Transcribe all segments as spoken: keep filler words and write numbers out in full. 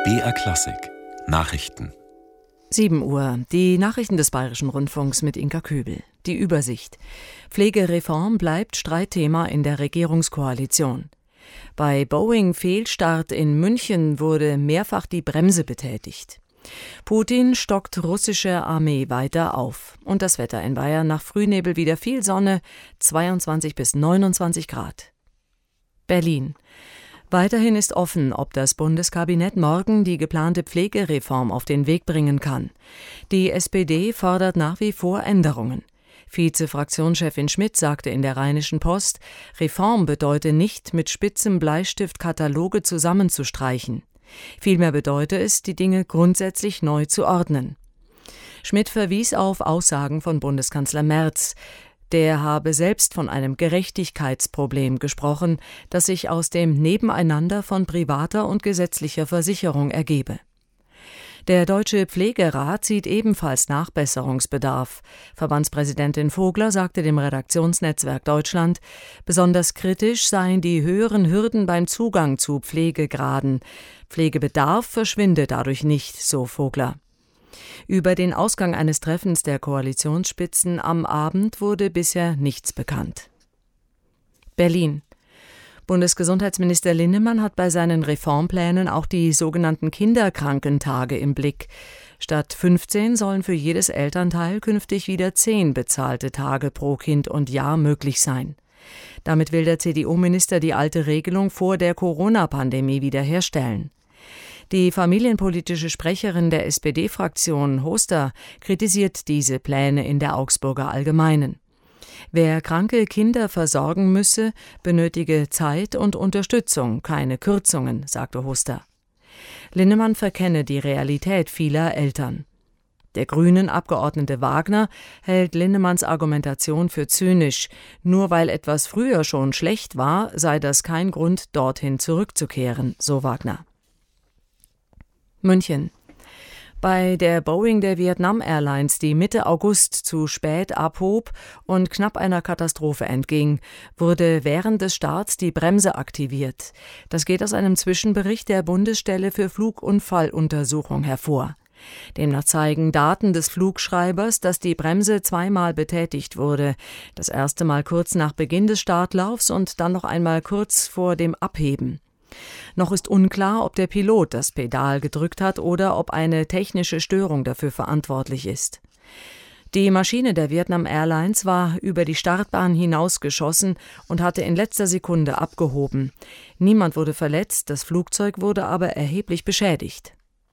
B R Klassik Nachrichten. sieben Uhr. Die Nachrichten des Bayerischen Rundfunks mit Inka Köbel. Die Übersicht. Pflegereform bleibt Streitthema in der Regierungskoalition. Bei Boeing-Fehlstart in München wurde mehrfach die Bremse betätigt. Putin stockt russische Armee weiter auf. Und das Wetter in Bayern: nach Frühnebel wieder viel Sonne, zweiundzwanzig bis neunundzwanzig Grad. Berlin. Weiterhin ist offen, ob das Bundeskabinett morgen die geplante Pflegereform auf den Weg bringen kann. Die S P D fordert nach wie vor Änderungen. Vize-Fraktionschefin Schmidt sagte in der Rheinischen Post, Reform bedeute nicht, mit spitzem Bleistift Kataloge zusammenzustreichen. Vielmehr bedeute es, die Dinge grundsätzlich neu zu ordnen. Schmidt verwies auf Aussagen von Bundeskanzler Merz. Der habe selbst von einem Gerechtigkeitsproblem gesprochen, das sich aus dem Nebeneinander von privater und gesetzlicher Versicherung ergebe. Der Deutsche Pflegerat sieht ebenfalls Nachbesserungsbedarf. Verbandspräsidentin Vogler sagte dem Redaktionsnetzwerk Deutschland, besonders kritisch seien die höheren Hürden beim Zugang zu Pflegegraden. Pflegebedarf verschwinde dadurch nicht, so Vogler. Über den Ausgang eines Treffens der Koalitionsspitzen am Abend wurde bisher nichts bekannt. Berlin. Bundesgesundheitsminister Linnemann hat bei seinen Reformplänen auch die sogenannten Kinderkrankentage im Blick. Statt fünfzehn sollen für jedes Elternteil künftig wieder zehn bezahlte Tage pro Kind und Jahr möglich sein. Damit will der C D U-Minister die alte Regelung vor der Corona-Pandemie wiederherstellen. Die familienpolitische Sprecherin der S P D-Fraktion, Hoster, kritisiert diese Pläne in der Augsburger Allgemeinen. Wer kranke Kinder versorgen müsse, benötige Zeit und Unterstützung, keine Kürzungen, sagte Hoster. Linnemann verkenne die Realität vieler Eltern. Der Grünen-Abgeordnete Wagner hält Linnemanns Argumentation für zynisch. Nur weil etwas früher schon schlecht war, sei das kein Grund, dorthin zurückzukehren, so Wagner. München. Bei der Boeing der Vietnam Airlines, die Mitte August zu spät abhob und knapp einer Katastrophe entging, wurde während des Starts die Bremse aktiviert. Das geht aus einem Zwischenbericht der Bundesstelle für Flugunfalluntersuchung hervor. Demnach zeigen Daten des Flugschreibers, dass die Bremse zweimal betätigt wurde. Das erste Mal kurz nach Beginn des Startlaufs und dann noch einmal kurz vor dem Abheben. Noch ist unklar, ob der Pilot das Pedal gedrückt hat oder ob eine technische Störung dafür verantwortlich ist. Die Maschine der Vietnam Airlines war über die Startbahn hinausgeschossen und hatte in letzter Sekunde abgehoben. Niemand wurde verletzt, das Flugzeug wurde aber erheblich beschädigt.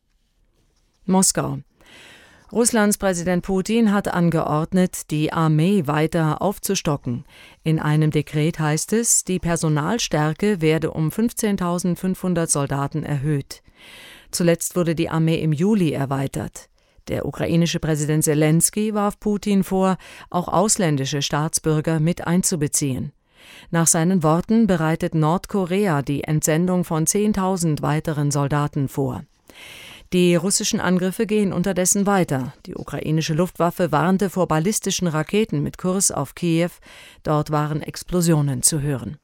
Moskau. Russlands Präsident Putin hat angeordnet, die Armee weiter aufzustocken. In einem Dekret heißt es, die Personalstärke werde um fünfzehntausendfünfhundert Soldaten erhöht. Zuletzt wurde die Armee im Juli erweitert. Der ukrainische Präsident Selenskyj warf Putin vor, auch ausländische Staatsbürger mit einzubeziehen. Nach seinen Worten bereitet Nordkorea die Entsendung von zehntausend weiteren Soldaten vor. Die russischen Angriffe gehen unterdessen weiter. Die ukrainische Luftwaffe warnte vor ballistischen Raketen mit Kurs auf Kiew. Dort waren Explosionen zu hören.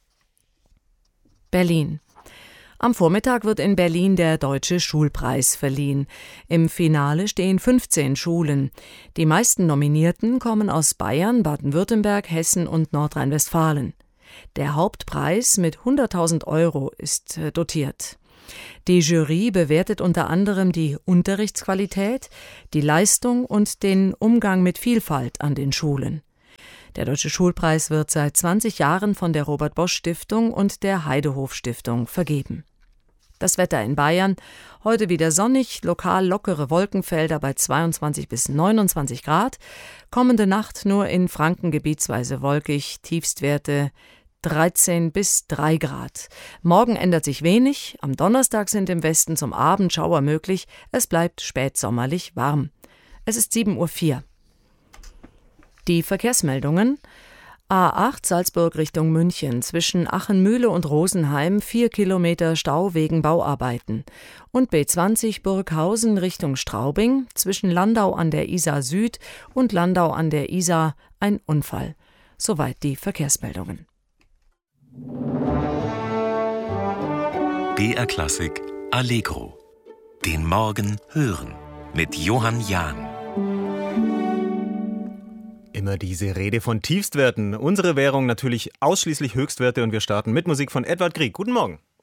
Berlin. Am Vormittag wird in Berlin der Deutsche Schulpreis verliehen. Im Finale stehen fünfzehn Schulen. Die meisten Nominierten kommen aus Bayern, Baden-Württemberg, Hessen und Nordrhein-Westfalen. Der Hauptpreis mit hunderttausend Euro ist dotiert. Die Jury bewertet unter anderem die Unterrichtsqualität, die Leistung und den Umgang mit Vielfalt an den Schulen. Der Deutsche Schulpreis wird seit zwanzig Jahren von der Robert-Bosch-Stiftung und der Heidehof-Stiftung vergeben. Das Wetter in Bayern: heute wieder sonnig, lokal lockere Wolkenfelder bei zweiundzwanzig bis neunundzwanzig Grad. Kommende Nacht nur in Franken gebietsweise wolkig, Tiefstwerte dreizehn bis drei Grad. Morgen ändert sich wenig. Am Donnerstag sind im Westen zum Abend Schauer möglich. Es bleibt spätsommerlich warm. Es ist sieben Uhr vier. Die Verkehrsmeldungen: A acht Salzburg Richtung München, zwischen Achenmühle und Rosenheim vier Kilometer Stau wegen Bauarbeiten. Und B zwanzig Burghausen Richtung Straubing, zwischen Landau an der Isar Süd und Landau an der Isar ein Unfall. Soweit die Verkehrsmeldungen. B R Klassik Allegro. Den Morgen hören mit Johann Jahn. Immer diese Rede von Tiefstwerten. Unsere Währung natürlich ausschließlich Höchstwerte und wir starten mit Musik von Edward Grieg. Guten Morgen.